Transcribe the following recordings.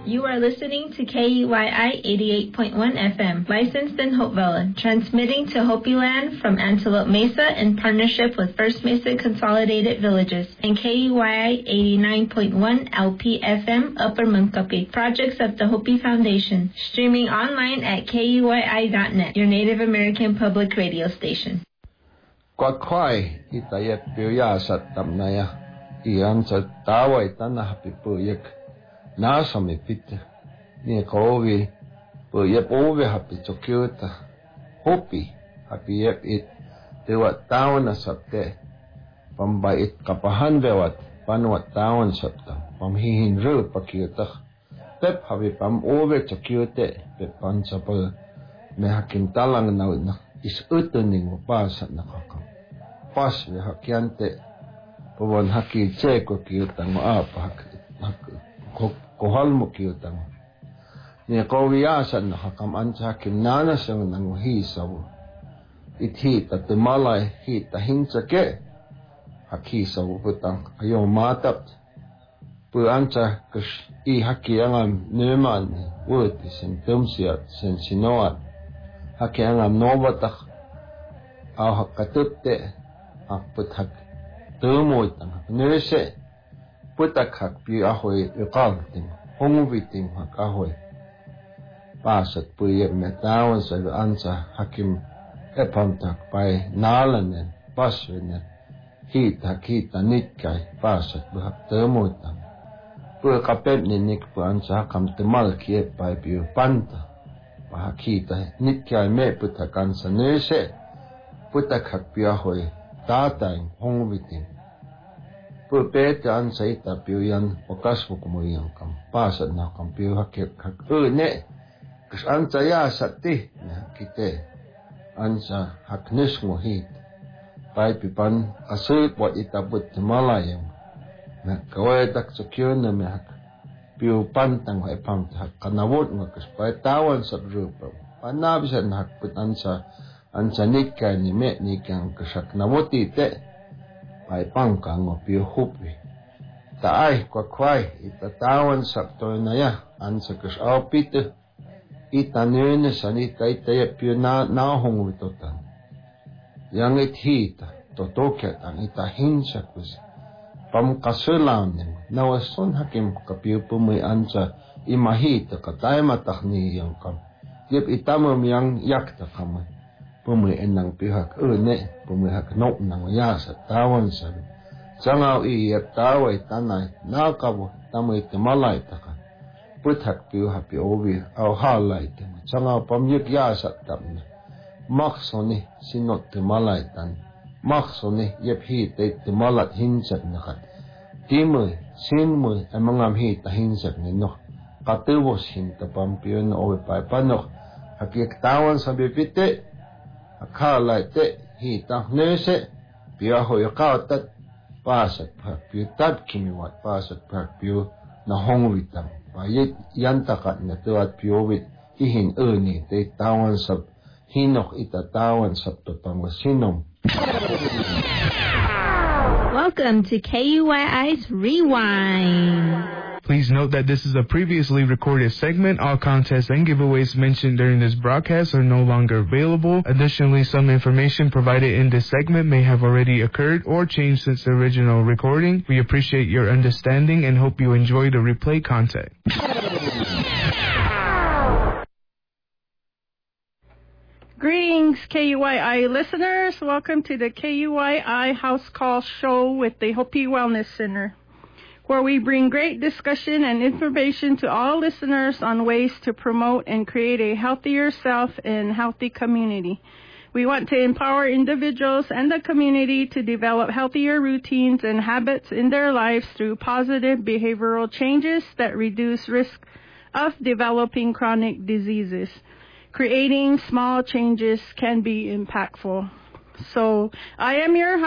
You are listening to KUYI 88.1 FM, licensed in Hopevilla, transmitting to Hopi Land from Antelope Mesa in partnership with First Mesa Consolidated Villages, and KUYI 89.1 LP FM, Upper Munkapi, projects of the Hopi Foundation, streaming online at KUYI.net, your Native American public radio station. Kwakwai itayep piyasat tamnaya, iyan sa taway tanah pipuyek. Nasa mi pita, ni kovi, po yep ove hapi chokyuta, hopi, hapi yep it, tewat taon na sapte, pambait kapahan bewat, panwat taon sapta, pamhihin ru pakyuta, pep hapi pam ove chokyute, pep pansapal, me hakim talang na is utuning mapasa na kakam, pas me hakyante, pabon haki cheko kyuta mo apa kohal mo kyutang. Ni kawiyasan nakakaman sa hakim nanasang ng hisaw. Ithit at tumalay hit ahinsake. Hakisaw putang ayaw matap. Puan sa kas ihaki angam numan. Wud isin tumsiyat sin sinoat. Haki angam nobatak. Aw hakatute. Akputhak tumuitang. Nurse. Putak hak pi ahoy iqalting, hongubiting hak ahoy. Pasat puye metawan sa ansa hakim epamtak pay nalanen, paswenen, hita nitkay, pasat buhak temutang. Puye kapep ninik pu ansa hakam temal kie pay piyo panta. Pahak hita nitkay me putak ansa nese, putak hak pi ahoy tatay hongubiting. Pupete an sa ita piyo yan wakas mo kumuyang kam pasad na kam piyo hakik hak ne kas an sa ya sa ti na kite an sa haknes mo hit pay pipan asul wat itabut malayang na kaway tak sakyo na me hak piyo pantang hay pam hak kanawot mo kas pay tawan sa grupo panabisan hak put an sa nikka ni me nikang kasak nawoti te ay pangkang o piyo hupi. Taay kwakway itatawan sakto na ya ansa kas pito itanene sanita itaya piyo nahong witotan. Yang ithita totoket ang itahinsa kus pamkasulanin nawason hakim kapiyo pumoy ansa imahita katay matak niyang kam. Yep itamam yang yakta kamay. Pumuin ng pihak pumihak nok ng yasa tawan sabi. Sangaw iyap taway tanay nakaw tamoy timalay taka. Puthak pihak obi aw halay tema. Sangaw pamyuk yasa tamna. Maksoni sinot timalay tan. Maksoni yep hitay timalat hinsat nakat. Timoy sinmoy ay mga hita hinsat ninok. Katubos hinta pampiyo na obi pay panok. Hakiyak tawan sabi pite. Akala te hita nese piaho yakatat pasat piu tab kimiwat pasat piu na hongwitang payet yantakat na tuat piuwit ihin ni te tawan sab hinok itatawan sab totangasinom. Welcome to KUYI's Rewind. Please note that this is a previously recorded segment. All contests and giveaways mentioned during this broadcast are no longer available. Additionally, some information provided in this segment may have already occurred or changed since the original recording. We appreciate your understanding and hope you enjoy the replay content. Greetings, KUYI listeners. Welcome to the KUYI House Call Show with the Hopi Wellness Center, where we bring great discussion and information to all listeners on ways to promote and create a healthier self and healthy community. We want to empower individuals and the community to develop healthier routines and habits in their lives through positive behavioral changes that reduce risk of developing chronic diseases. Creating small changes can be impactful. So I am your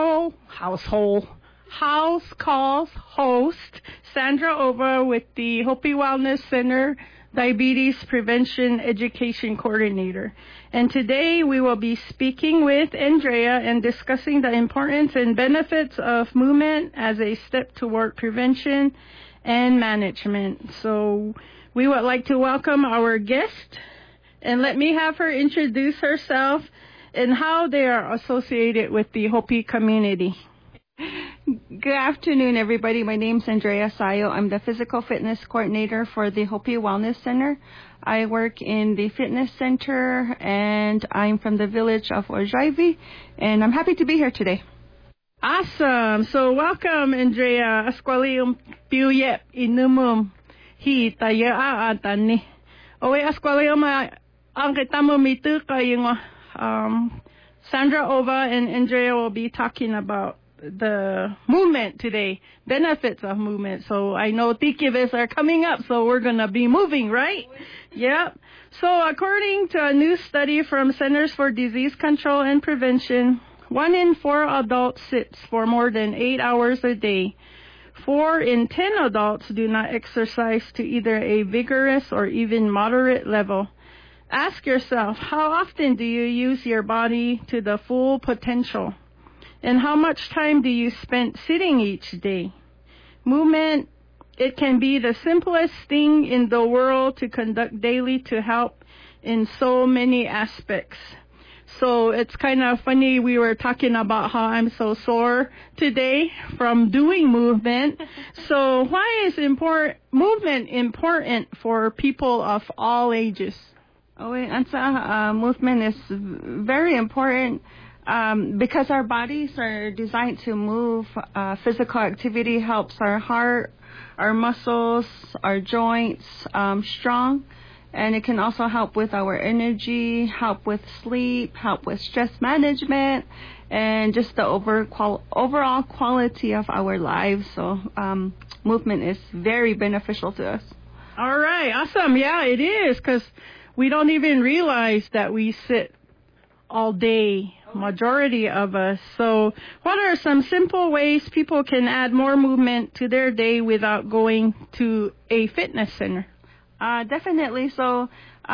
House Calls host, Sandra Ova, with the Hopi Wellness Center Diabetes Prevention Education Coordinator. And today we will be speaking with Andrea and discussing the importance and benefits of movement as a step toward prevention and management. So we would like to welcome our guest, and let me have her introduce herself and how they are associated with the Hopi community. Good afternoon, everybody. My name's Andrea Sayo. I'm the physical fitness coordinator for the Hopi Wellness Center. I work in the fitness center, and I'm from the village of Ojaivi, and I'm happy to be here today. Awesome. So welcome, Andrea. Asqualium Piyep Inumum Hi Taya Atani. Owe Asqualium Angetamu Mitu Kayingo. Sandra Ova and Andrea will be talking about the movement today, benefits of movement. So I know Tikivas are coming up, so we're going to be moving, right? Yep. So according to a new study from Centers for Disease Control and Prevention, 1 in 4 adults sits for more than 8 hours a day. 4 in 10 adults do not exercise to either a vigorous or even moderate level. Ask yourself, how often do you use your body to the full potential? And how much time do you spend sitting each day? Movement, it can be the simplest thing in the world to conduct daily to help in so many aspects. So it's kind of funny, we were talking about how I'm so sore today from doing movement. So why is movement important for people of all ages? Movement is very important. Because our bodies are designed to move, physical activity helps our heart, our muscles, our joints strong, and it can also help with our energy, help with sleep, help with stress management, and just the overall quality of our lives. So movement is very beneficial to us. All right, awesome. Yeah, it is, because we don't even realize that we sit all day, majority of us. So what are some simple ways people can add more movement to their day without going to a fitness center? Definitely. So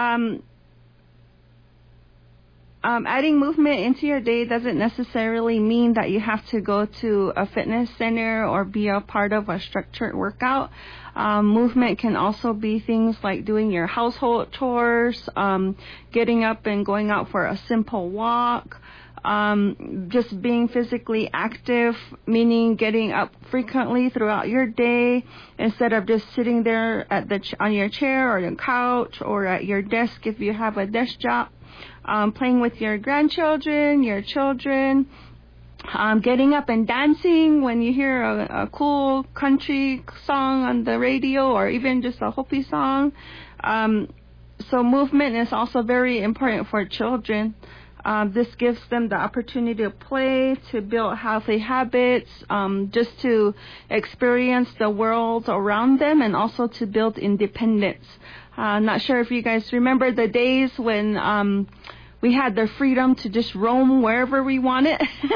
adding movement into your day doesn't necessarily mean that you have to go to a fitness center or be a part of a structured workout. Movement can also be things like doing your household chores, getting up and going out for a simple walk, just being physically active, meaning getting up frequently throughout your day instead of just sitting there on your chair or your couch or at your desk if you have a desk job. Playing with your grandchildren, your children, getting up and dancing when you hear a cool country song on the radio or even just a Hopi song. So movement is also very important for children. This gives them the opportunity to play, to build healthy habits, just to experience the world around them and also to build independence. Not sure if you guys remember the days when we had the freedom to just roam wherever we wanted.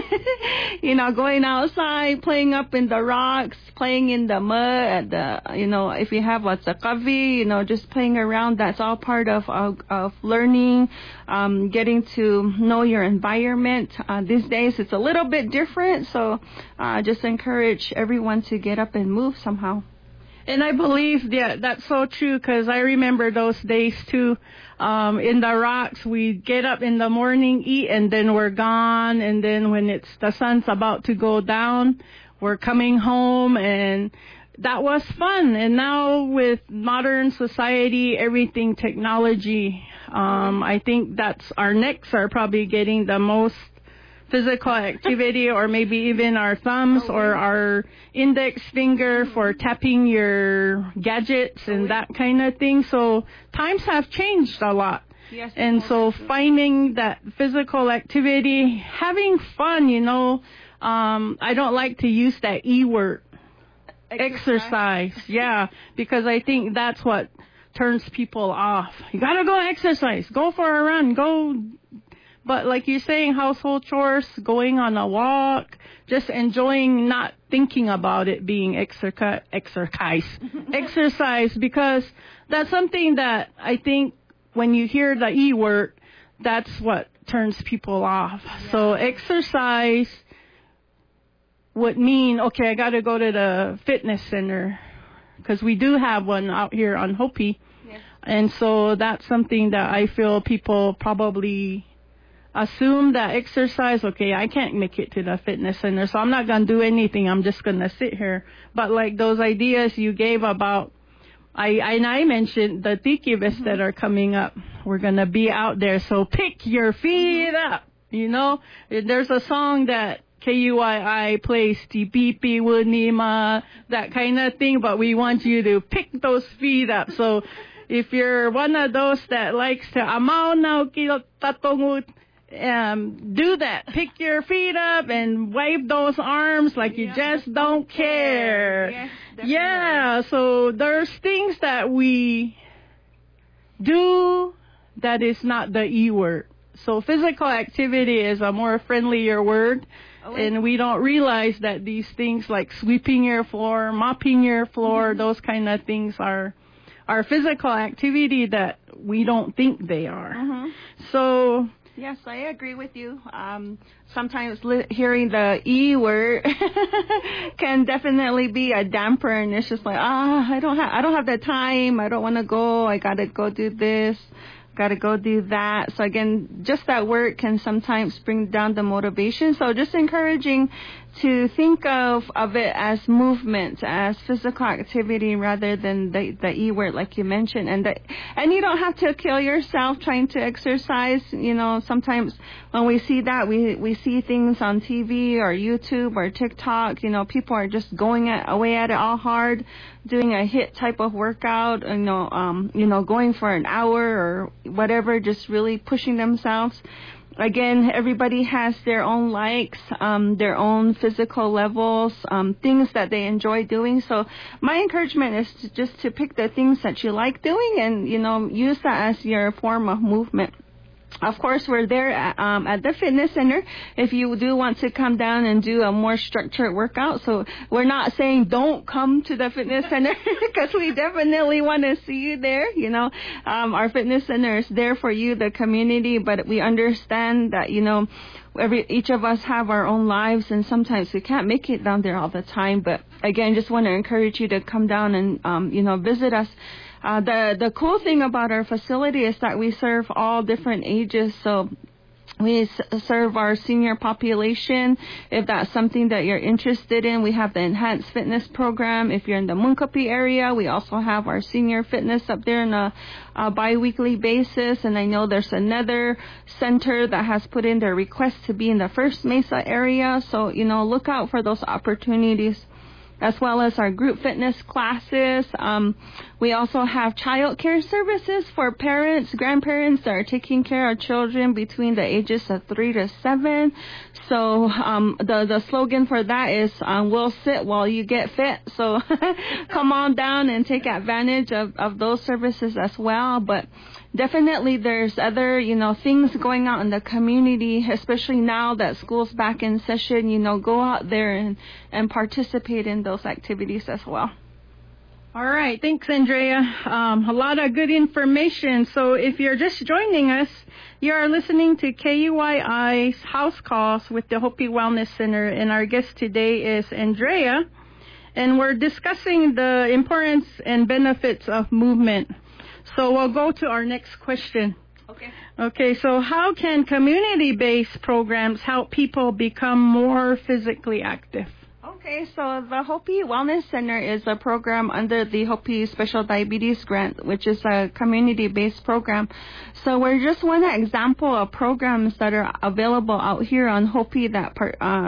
Going outside, playing up in the rocks, playing in the mud, if you have a tsakavi, just playing around. That's all part of learning, getting to know your environment. These days it's a little bit different, so just encourage everyone to get up and move somehow. And I believe that's so true, because I remember those days too. In the rocks, we get up in the morning, eat, and then we're gone. And then when the sun's about to go down, we're coming home, and that was fun. And now with modern society, everything technology, I think that's our necks are probably getting the most physical activity, or maybe even our thumbs or our index finger for tapping your gadgets and that kind of thing. So times have changed a lot. Yes, and so finding that physical activity, having fun, I don't like to use that E word, exercise. Yeah, because I think that's what turns people off. You gotta go exercise, go for a run, go. But like you're saying, household chores, going on a walk, just enjoying, not thinking about it being exercise, because that's something that I think when you hear the E word, that's what turns people off. Yeah. So exercise would mean, okay, I got to go to the fitness center because we do have one out here on Hopi. Yes. And so that's something that I feel people probably assume that exercise, okay, I can't make it to the fitness center, so I'm not going to do anything. I'm just going to sit here. But like those ideas you gave about, I mentioned the tiki vests that are coming up. We're going to be out there, so pick your feet up. You know, there's a song that KUII plays, Tipipi Wunima, that kind of thing, but we want you to pick those feet up. So if you're one of those that likes to amaw na tatongut, do that. Pick your feet up and wave those arms like you just don't care. Yes, yeah, so there's things that we do that is not the E word. So physical activity is a more friendlier word, and we don't realize that these things like sweeping your floor, mopping your floor, those kind of things are physical activity that we don't think they are. So yes, I agree with you. Sometimes hearing the E word can definitely be a damper, and it's just like, I don't have the time. I don't want to go. I gotta go do this. Got to go do that. So again, just that word can sometimes bring down the motivation. So just encouraging to think of it as movement, as physical activity rather than the E word like you mentioned. And you don't have to kill yourself trying to exercise. You know, sometimes when we see that, we see things on TV or YouTube or TikTok, you know, people are just going away at it all hard, doing a HIIT type of workout, going for an hour or whatever, just really pushing themselves. Again, everybody has their own likes, their own physical levels, things that they enjoy doing. So my encouragement is just to pick the things that you like doing and, you know, use that as your form of movement. Of course, we're there at the fitness center if you do want to come down and do a more structured workout. So we're not saying don't come to the fitness center because we definitely want to see you there. You know, our fitness center is there for you, the community, but we understand that, you know, each of us have our own lives and sometimes we can't make it down there all the time. But again, just want to encourage you to come down and, visit us. The cool thing about our facility is that we serve all different ages. So we serve our senior population. If that's something that you're interested in, we have the enhanced fitness program. If you're in the Munkapi area, we also have our senior fitness up there on a bi-weekly basis. And I know there's another center that has put in their request to be in the First Mesa area. So, you know, look out for those opportunities, as well as our group fitness classes. We also have child care services for parents, grandparents that are taking care of children between the ages of 3 to 7. So the slogan for that is, we'll sit while you get fit. So come on down and take advantage of those services as well. But definitely there's other, you know, things going on in the community, especially now that school's back in session. You know, go out there and participate in those activities as well. All right. Thanks, Andrea. A lot of good information. So if you're just joining us, you are listening to KUII's House Calls with the Hopi Wellness Center, and our guest today is Andrea, and we're discussing the importance and benefits of movement. So we'll go to our next question. Okay, so how can community-based programs help people become more physically active? Okay, so the Hopi Wellness Center is a program under the Hopi Special Diabetes Grant, which is a community-based program. So we're just one example of programs that are available out here on Hopi that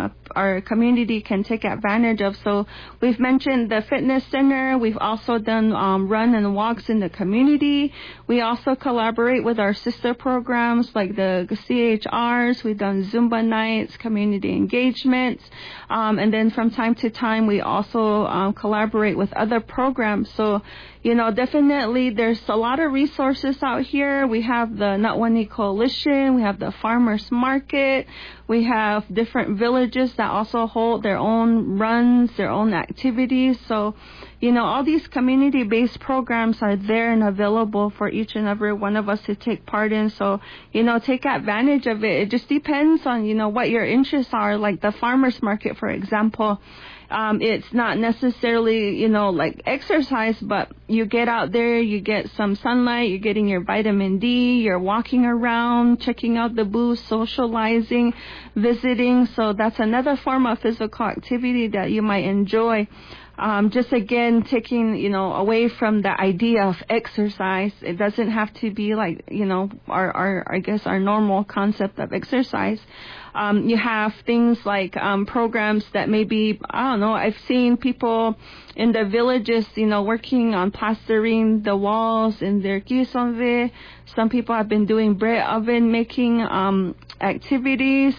our community can take advantage of. So we've mentioned the fitness center. We've also done run and walks in the community. We also collaborate with our sister programs like the CHRs. We've done Zumba nights, community engagements, and then from time to time we also collaborate with other programs. So, you know, definitely there's a lot of resources out here. We have the Natwani Coalition, we have the Farmers Market, we have different villages that also hold their own runs, their own activities. So, you know, all these community-based programs are there and available for each and every one of us to take part in. So, you know, take advantage of it. It just depends on, you know, what your interests are. Like the Farmers Market, for example, It's not necessarily, like exercise, but you get out there, you get some sunlight, you're getting your vitamin D, you're walking around, checking out the booths, socializing, visiting. So that's another form of physical activity that you might enjoy. Just again, taking, away from the idea of exercise. It doesn't have to be like, our normal concept of exercise. You have things like, programs that maybe, I've seen people in the villages, working on plastering the walls in their kisonve. Some people have been doing bread oven making, activities,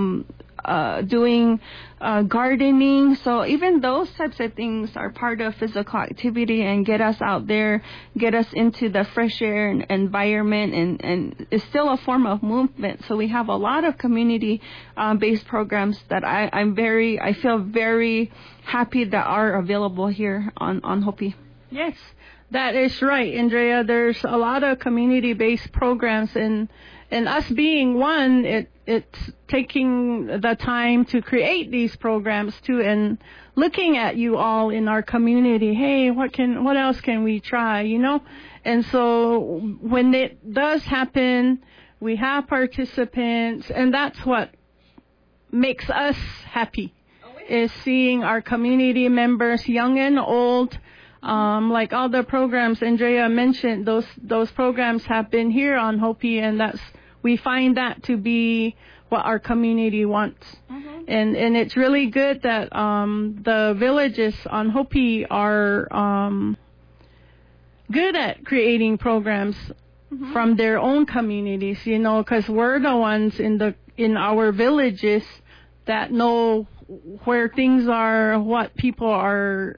doing gardening. So even those types of things are part of physical activity and get us out there, get us into the fresh air and environment, and it's still a form of movement. So we have a lot of community based programs that I feel very happy that are available here on Hopi. Yes, that is right, Andrea. There's a lot of community based programs, and us being one, it's taking the time to create these programs too, and looking at you all in our community. Hey, what else can we try? And so when it does happen, we have participants, and that's what makes us happy, is seeing our community members, young and old. Like all the programs Andrea mentioned, those programs have been here on Hopi, and we find that to be what our community wants. Mm-hmm. And it's really good that the villages on Hopi are good at creating programs from their own communities, because we're the ones in our villages that know where things are, what people are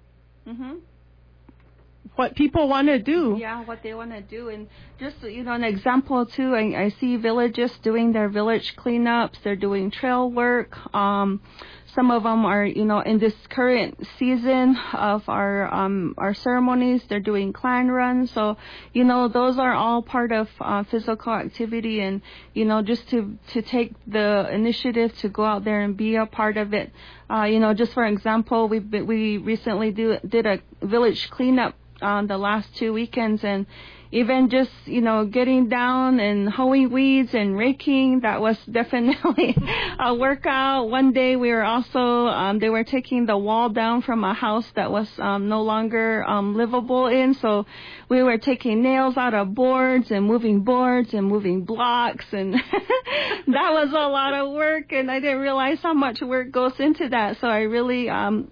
what people want to do. Yeah, what they want to do. And just, an example, too, I see villages doing their village cleanups. They're doing trail work. Some of them are, in this current season of our ceremonies, they're doing clan runs. So, those are all part of physical activity, and, just to take the initiative to go out there and be a part of it. Just for example, we recently did a village cleanup on the last 2 weekends, and even just, getting down and hoeing weeds and raking, that was definitely a workout. One day we were also, they were taking the wall down from a house that was no longer livable in, so we were taking nails out of boards and moving blocks, and that was a lot of work, and I didn't realize how much work goes into that. So I really,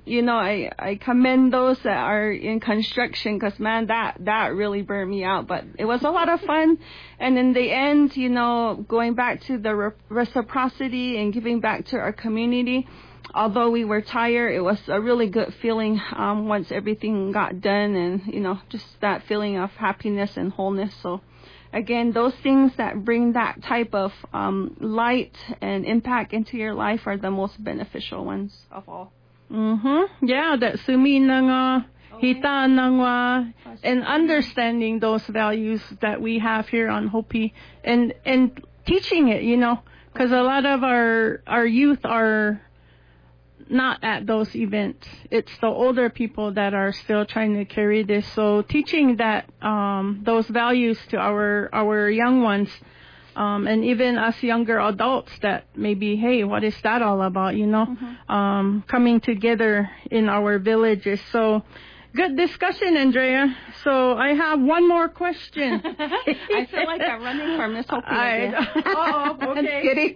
I commend those that are in construction, because, man, that really burned me out. But it was a lot of fun. And in the end, going back to the reciprocity and giving back to our community, although we were tired, it was a really good feeling once everything got done, and, just that feeling of happiness and wholeness. So, again, those things that bring that type of light and impact into your life are the most beneficial ones of all. Yeah, that suminanga. Hitanangwa, and understanding those values that we have here on Hopi, and teaching it, because a lot of our youth are not at those events. It's the older people that are still trying to carry this. So teaching that those values to our young ones, and even us younger adults, that maybe, hey, what is that all about? Coming together in our villages. So. Good discussion, Andrea. So I have one more question. I feel like I'm running for Miss Hopi again. Okay. Kidding.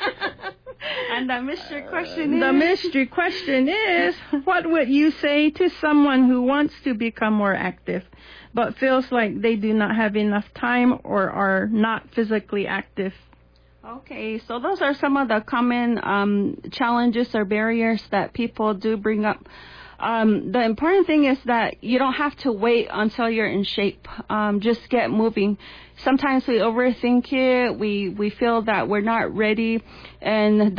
And the mystery question is? The mystery question is, what would you say to someone who wants to become more active, but feels like they do not have enough time or are not physically active? Okay, so those are some of the common challenges or barriers that people do bring up. The important thing is that you don't have to wait until you're in shape. Just get moving. Sometimes we overthink it. We feel that we're not ready, and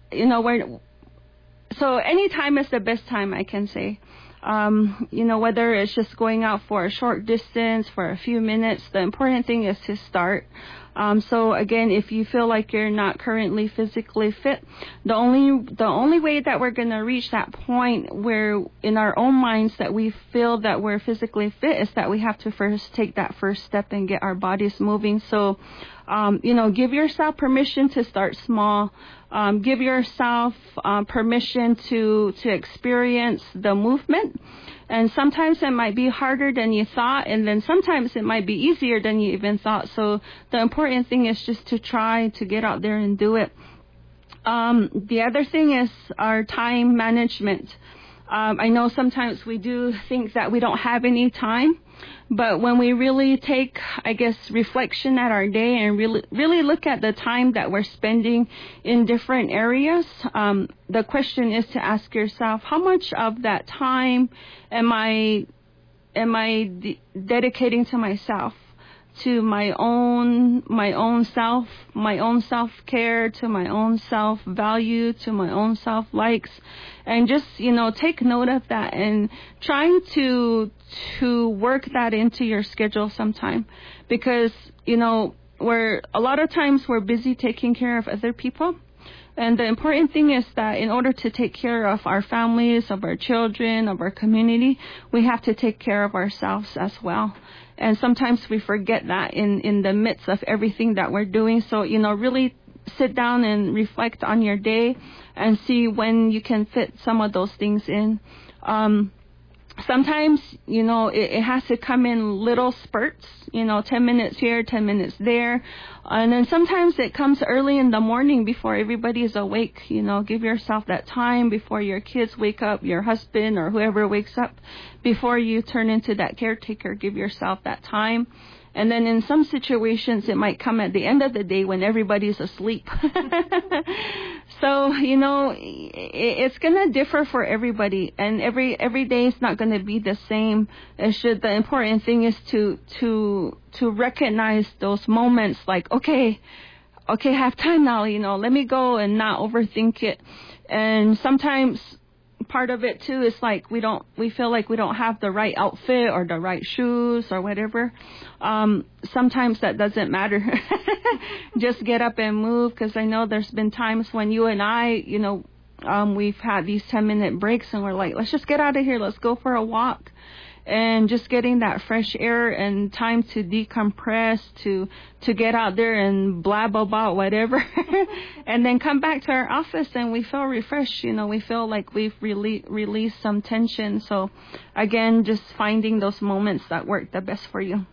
so any time is the best time, I can say. Whether it's just going out for a short distance for a few minutes, the important thing is to start. So again, if you feel like you're not currently physically fit, the only way that we're going to reach that point where in our own minds that we feel that we're physically fit is that we have to first take that first step and get our bodies moving. So, give yourself permission to start small. Give yourself permission to experience the movement. And sometimes it might be harder than you thought, and then sometimes it might be easier than you even thought. So the important thing is just to try to get out there and do it. The other thing is our time management. I know sometimes we do think that we don't have any time, but when we really take, reflection at our day and really look at the time that we're spending in different areas, the question is to ask yourself, how much of that time am I dedicating to myself? To my own self-care, to my own self-value, to my own self-likes, and just, take note of that and trying to work that into your schedule sometime, because, a lot of times we're busy taking care of other people. And the important thing is that in order to take care of our families, of our children, of our community, we have to take care of ourselves as well. And sometimes we forget that in the midst of everything that we're doing. So, really sit down and reflect on your day and see when you can fit some of those things in. Sometimes, it has to come in little spurts, 10 minutes here, 10 minutes there. And then sometimes it comes early in the morning before everybody is awake. Give yourself that time before your kids wake up, your husband or whoever wakes up. Before you turn into that caretaker, give yourself that time. And then in some situations, it might come at the end of the day when everybody's asleep. So, it's going to differ for everybody, and every day is not going to be the same. The important thing is to recognize those moments like, okay, I have time now, let me go and not overthink it. And sometimes part of it too is like we feel like we don't have the right outfit or the right shoes or whatever. Sometimes that doesn't matter. Just get up and move, because I know there's been times when you and I, we've had these 10-minute breaks and we're like, let's just get out of here. Let's go for a walk. And just getting that fresh air and time to decompress, to get out there and blab about whatever, and then come back to our office and we feel refreshed. We feel like we've released some tension. So, again, just finding those moments that work the best for you.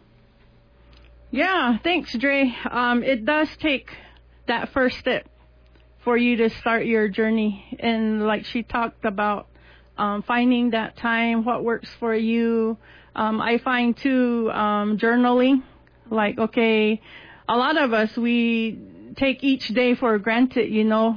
Yeah, thanks, Dre. It does take that first step for you to start your journey, and like she talked about. Finding that time, what works for you. I find too, journaling, like, okay, a lot of us, we take each day for granted,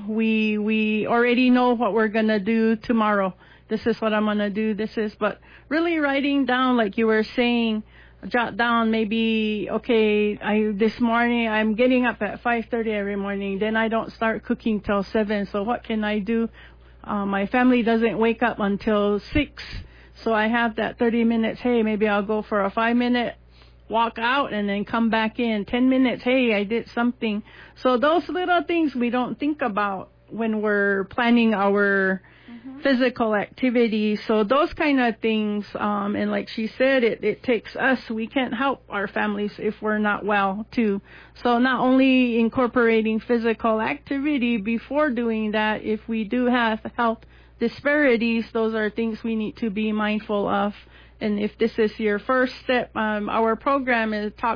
we already know what we're going to do tomorrow. This is what I'm going to do. But really writing down, like you were saying, jot down maybe, okay, this morning I'm getting up at 5:30 every morning. Then I don't start cooking till 7. So what can I do? My family doesn't wake up until 6, so I have that 30 minutes. Hey, maybe I'll go for a 5-minute walk out and then come back in. 10 minutes, hey, I did something. So those little things we don't think about when we're planning our physical activity. So those kind of things, and like she said, it takes us. We can't help our families if we're not well, too. So not only incorporating physical activity before doing that, if we do have health disparities, those are things we need to be mindful of. And if this is your first step, our program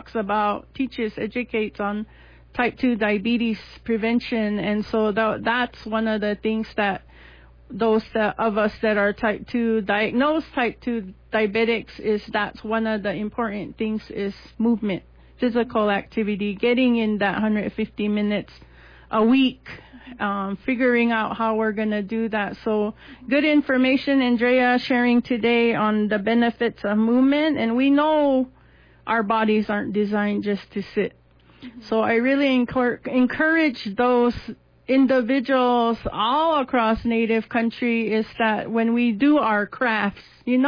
educates on type 2 diabetes prevention. And so that's one of the things that those of us that are type 2 diagnosed type 2 diabetics, that's one of the important things is movement, physical activity, getting in that 150 minutes a week, figuring out how we're going to do that. So good information, Andrea, sharing today on the benefits of movement. And we know our bodies aren't designed just to sit. So I really encourage those individuals all across Native country is that when we do our crafts,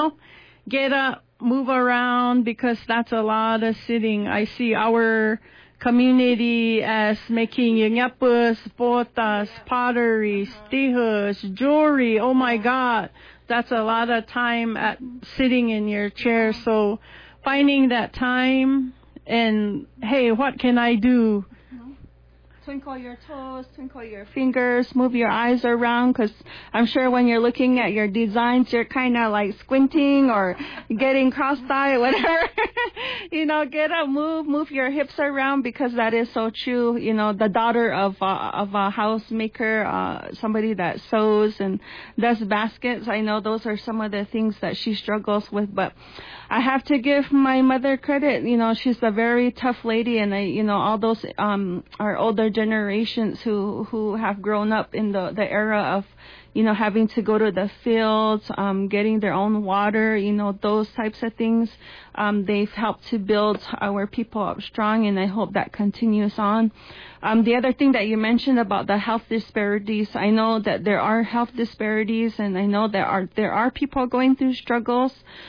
get up, move around, because that's a lot of sitting. I see our community as making yungapus, botas, pottery, stihus, jewelry. Oh my God, that's a lot of time at sitting in your chair. So finding that time and, hey, what can I do? Twinkle your toes, twinkle your fingers, move your eyes around, because I'm sure when you're looking at your designs, you're kind of like squinting or getting cross-eyed, whatever. Get up, move your hips around, because that is so true. The daughter of a housemaker, somebody that sews and does baskets, I know those are some of the things that she struggles with, but I have to give my mother credit. She's a very tough lady, and all those are older generations who have grown up in the era of having to go to the fields, getting their own water, those types of things. They've helped to build our people up strong, and I hope that continues on. The other thing that you mentioned about the health disparities, I know that there are health disparities, and I know there are people going through struggles.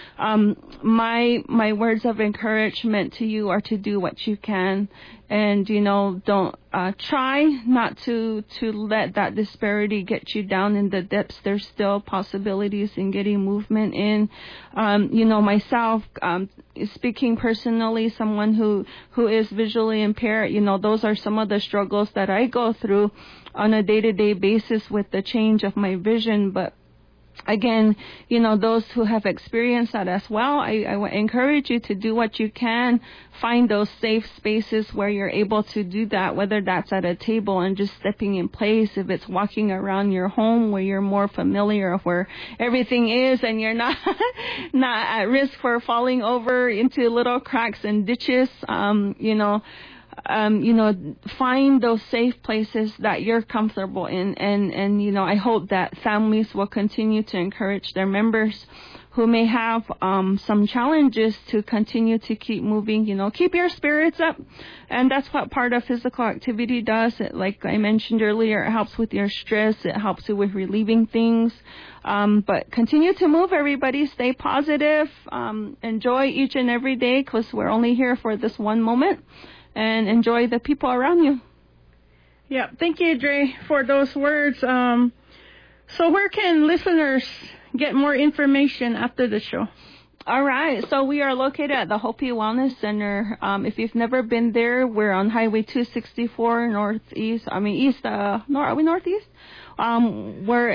My words of encouragement to you are to do what you can, and don't try not to let that disparity get you down in the depths. There's still possibilities in getting movement in. Myself, speaking personally, someone who is visually impaired, those are some of the struggles that I go through on a day-to-day basis with the change of my vision. But again, those who have experienced that as well, I encourage you to do what you can. Find those safe spaces where you're able to do that, whether that's at a table and just stepping in place, if it's walking around your home where you're more familiar of where everything is and you're not at risk for falling over into little cracks and ditches. Find those safe places that you're comfortable in, and I hope that families will continue to encourage their members who may have some challenges to continue to keep moving. Keep your spirits up, and that's what part of physical activity does. Like I mentioned earlier, it helps with your stress, it helps you with relieving things. But continue to move, everybody. Stay positive. Enjoy each and every day, because we're only here for this one moment. And enjoy the people around you. Yeah, thank you, Dre, for those words. So where can listeners get more information after the show? All right, so we are located at the Hopi Wellness Center. If you've never been there, we're on Highway 264 northeast. Are we northeast? We're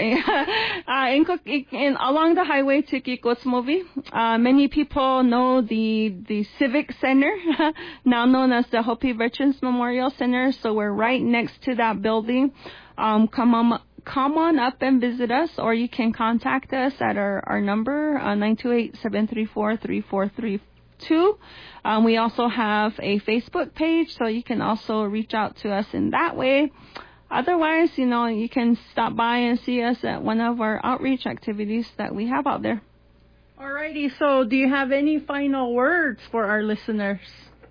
along the highway to Kikotsmovi. Many people know the Civic Center, now known as the Hopi Veterans Memorial Center. So we're right next to that building. Come on up and visit us, or you can contact us at our number, 928-734-3432. We also have a Facebook page, so you can also reach out to us in that way. Otherwise, you can stop by and see us at one of our outreach activities that we have out there. Alrighty, so do you have any final words for our listeners?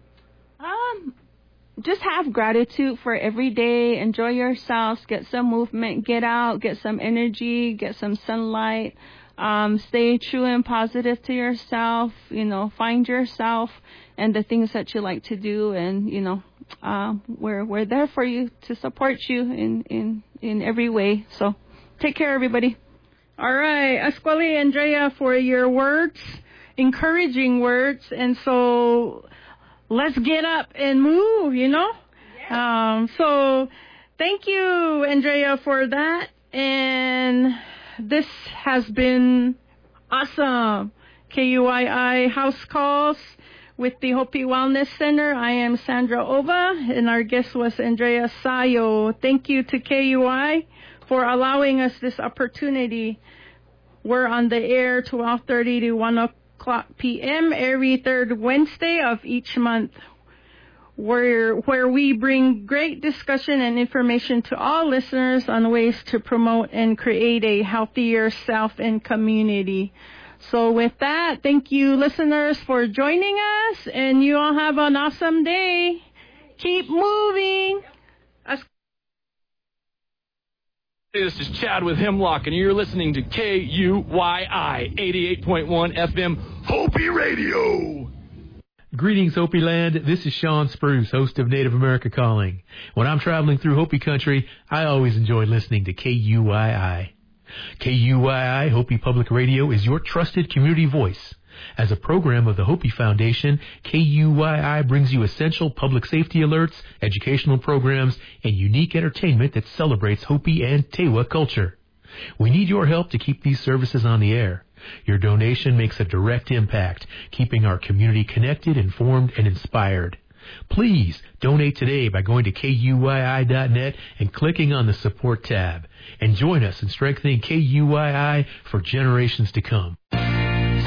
Just have gratitude for every day. Enjoy yourselves. Get some movement. Get out. Get some energy. Get some sunlight. Stay true and positive to yourself. Find yourself and the things that you like to do. And, we're there for you to support you in every way. So take care, everybody. All right. Asquali Andrea for your words, encouraging words. And so let's get up and move, Yeah. So thank you, Andrea, for that. And this has been awesome. KUII House Calls with the Hopi Wellness Center. I am Sandra Ova, and our guest was Andrea Sayo. Thank you to KUI for allowing us this opportunity. We're on the air 12:30 to 1 o'clock p.m. every third Wednesday of each month, where we bring great discussion and information to all listeners on ways to promote and create a healthier self and community. So with that, thank you, listeners, for joining us, and you all have an awesome day. Keep moving. Hey, this is Chad with Hemlock, and you're listening to KUYI 88.1 FM Hopi Radio. Greetings, Hopi Land. This is Sean Spruce, host of Native America Calling. When I'm traveling through Hopi country, I always enjoy listening to KUYI. KUYI Hopi Public Radio is your trusted community voice. As a program of the Hopi Foundation, KUYI brings you essential public safety alerts, educational programs, and unique entertainment that celebrates Hopi and Tewa culture. We need your help to keep these services on the air. Your donation makes a direct impact, keeping our community connected, informed, and inspired. Please donate today by going to KUYI.net and clicking on the support tab. And join us in strengthening KUYI for generations to come.